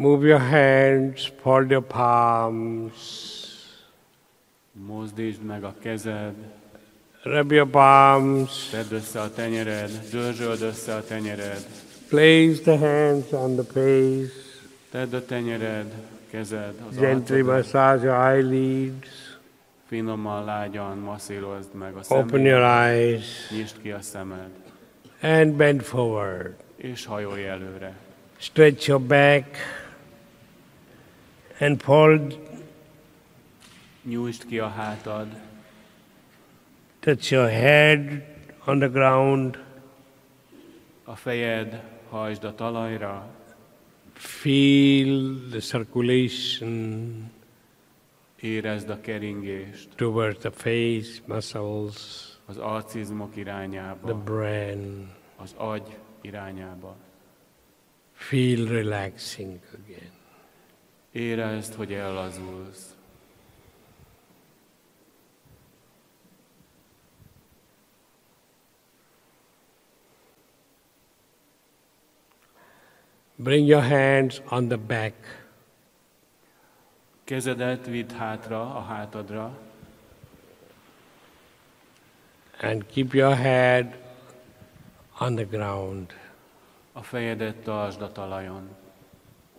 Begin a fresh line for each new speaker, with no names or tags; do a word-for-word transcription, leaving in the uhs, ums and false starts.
Move your hands, fold your palms.
Mozdítsd meg a kezed.
Rub your palms.
Tedd össze a tenyered, dörzsöld össze a tenyered.
Place the hands on the face.
Tedd a tenyered, kezed az
Gently
arcodra.
massage your eyelids.
Finoman, lágyan masszírozd meg a
Open your
szemed.
eyes.
Nyisd ki a szemed.
And bend forward.
És hajolj előre.
Stretch your back. And fold.
Nyújtsd ki a hátad.
Touch your head on the ground.
A fejed hajtsd a talajra.
Feel the circulation
Érezd a keringést
towards the face muscles,
az arcizmok irányába,
the brain.
az agy irányába.
Feel relaxing again.
Érezd, hogy ellazulsz.
Bring your hands on the back.
Kezedet vidd hátra, a hátadra,
And keep your head on the ground.
a fejedet tartsd a talajon.